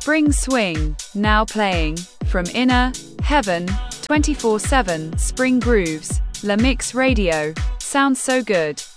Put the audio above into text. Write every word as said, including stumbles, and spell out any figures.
Spring Swing, now playing, from Inner Heaven, twenty-four seven, Spring Grooves, La Mix Radio, sounds so good.